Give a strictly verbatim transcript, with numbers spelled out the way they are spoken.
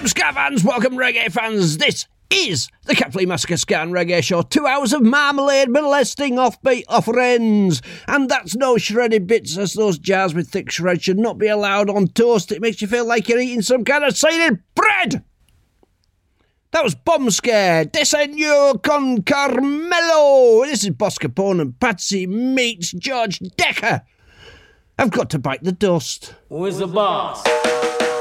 Welcome, ska fans, welcome, reggae fans. This is the Capley Massacre Ska and Reggae Show. Two hours of marmalade, molesting, offbeat offerings. And that's no shredded bits, as those jars with thick shreds should not be allowed on toast. It makes you feel like you're eating some kind of seeded bread. That was Bomb Scare, Desenio con Carmelo. This is Boss Capone and Patsy meets George Decker. I've got to bite the dust. Who is the boss?